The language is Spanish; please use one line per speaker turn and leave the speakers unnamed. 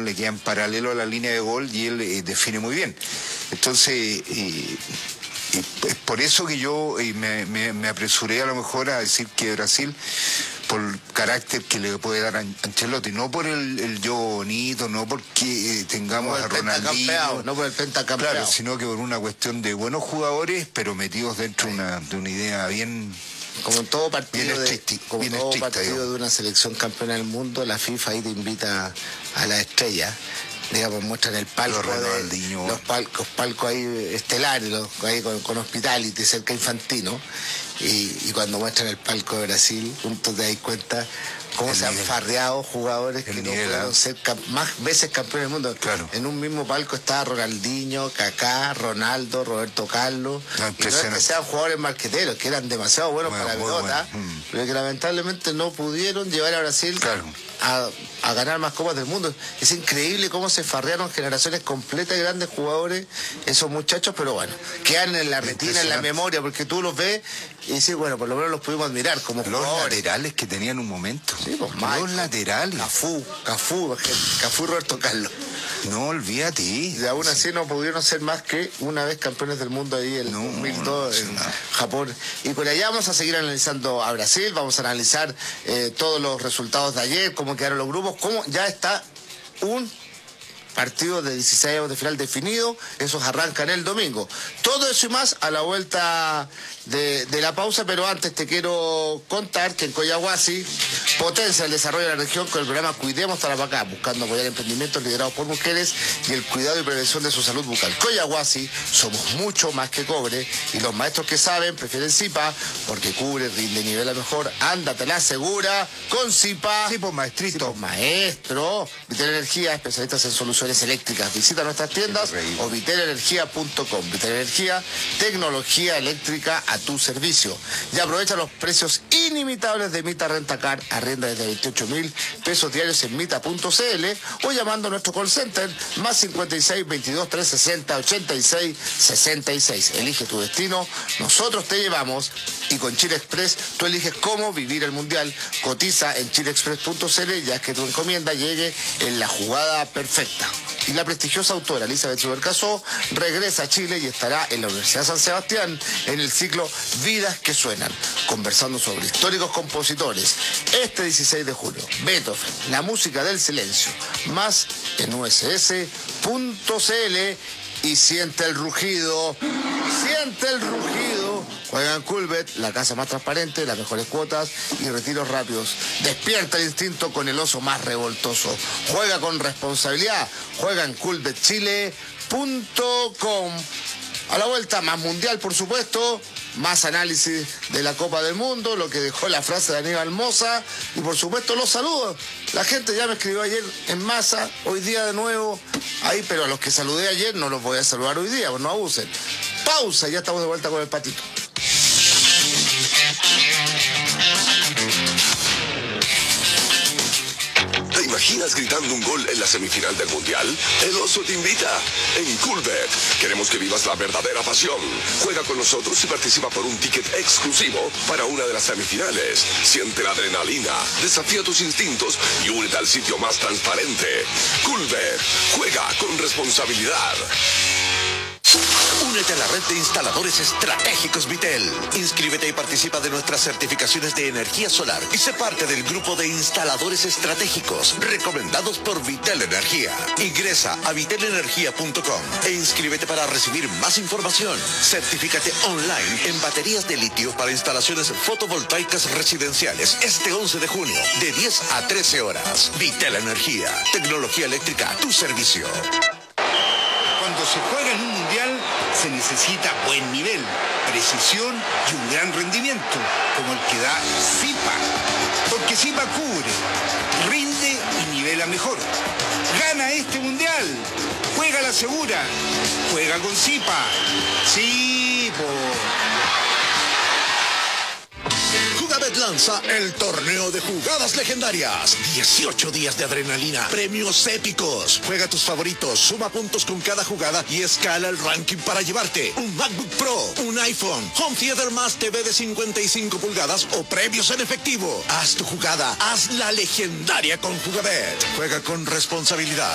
le quedan paralelo a la línea de gol y él define muy bien. Entonces, es por eso que yo me apresuré a lo mejor a decir que Brasil, por el carácter que le puede dar a Ancelotti, no por el yo bonito, no porque tengamos a Ronaldinho,
no por el pentacampeón,
claro, sino que por una cuestión de buenos jugadores, pero metidos dentro de una idea bien...
Como en todo partido,
de
una selección campeona del mundo, la FIFA ahí te invita a la estrella. Digamos, muestran el palco, los palcos ahí estelares, ahí con Hospitality, cerca de Infantino, y cuando muestran el palco de Brasil, juntos te das cuenta cómo se han farreado jugadores que no pudieron ser más veces campeones del mundo.
Claro.
En un mismo palco estaba Ronaldinho, Kaká, Ronaldo, Roberto Carlos. Y no es que sean jugadores marqueteros, que eran demasiado buenos para la pelota, pero que lamentablemente no pudieron llevar a Brasil a ganar más copas del mundo. Es increíble cómo se farrearon generaciones completas de grandes jugadores, esos muchachos, pero bueno, quedan en la retina, en la memoria, porque tú los ves y dices, bueno, por lo menos los pudimos admirar como
los
jugadores.
Laterales que tenían un momento.
Sí, pues,
los laterales.
Cafú y Roberto Carlos.
No, olvídate.
Y aún así no pudieron ser más que una vez campeones del mundo ahí en 2002 en Japón. Y por allá vamos a seguir analizando a Brasil, vamos a analizar todos los resultados de ayer, cómo quedaron los grupos, cómo ya está un partido de 16 de final definido, esos arrancan el domingo. Todo eso y más a la vuelta de la pausa, pero antes te quiero contar que en Coyahuasi potencia el desarrollo de la región con el programa Cuidemos Tarapacá, buscando apoyar emprendimientos liderados por mujeres y el cuidado y prevención de su salud bucal. Coyahuasi, somos mucho más que cobre, y los maestros que saben prefieren Zipa, porque cubre, rinde y nivela mejor. Ándatela segura con Zipa.
Sí, pues, maestrito.
Sí, pues, maestro. Vitel Energía, especialistas en soluciones eléctricas. Visita nuestras tiendas o vitelenergia.com. Vitel Energía, tecnología eléctrica a tu servicio. Y aprovecha los precios inimitables de Mita Rentacar. Arrienda desde 28.000 pesos diarios en mita.cl o llamando a nuestro call center más 56 22 360 86 66. Elige tu destino, nosotros te llevamos. Y con Chile Express tú eliges cómo vivir el mundial. Cotiza en chileexpress.cl ya que tu encomienda llegue en la jugada perfecta. Y la prestigiosa autora Elizabeth Subercasó regresa a Chile y estará en la Universidad San Sebastián en el ciclo Vidas que Suenan, conversando sobre históricos compositores. Este 16 de julio, Beethoven, la música del silencio, más en uss.cl. Y siente el rugido, Juega en Coolbet, la casa más transparente, las mejores cuotas y retiros rápidos. Despierta el instinto con el oso más revoltoso. Juega con responsabilidad, juega en coolbetchile.com. A la vuelta, más mundial, por supuesto, más análisis de la Copa del Mundo, lo que dejó la frase de Aníbal Mosa, y por supuesto los saludos. La gente ya me escribió ayer en masa, hoy día de nuevo, ahí, pero a los que saludé ayer no los voy a saludar hoy día, pues no abusen. Pausa, ya estamos de vuelta con el patito.
¿Te imaginas gritando un gol en la semifinal del Mundial? El oso te invita. En Coolbet queremos que vivas la verdadera pasión. Juega con nosotros y participa por un ticket exclusivo para una de las semifinales. Siente la adrenalina, desafía tus instintos y únete al sitio más transparente. Coolbet, juega con responsabilidad.
Únete a la red de instaladores estratégicos Vitel. Inscríbete y participa de nuestras certificaciones de energía solar y sé parte del grupo de instaladores estratégicos recomendados por Vitel Energía. Ingresa a vitelenergia.com e inscríbete para recibir más información. Certifícate online en baterías de litio para instalaciones fotovoltaicas residenciales este 11 de junio de 10 a 13 horas. Vitel Energía, tecnología eléctrica a tu servicio.
Cuando se juega en un mundial se necesita buen nivel, precisión y un gran rendimiento, como el que da Zipa. Porque Zipa cubre, rinde y nivela mejor. Gana este mundial, juega la segura, juega con Zipa. Sí,
Jugabet lanza el torneo de jugadas legendarias. 18 días de adrenalina, premios épicos. Juega tus favoritos, suma puntos con cada jugada y escala el ranking para llevarte un MacBook Pro, un iPhone, Home Theater más TV de 55 pulgadas o premios en efectivo. Haz tu jugada, haz la legendaria con Jugabet. Juega con responsabilidad.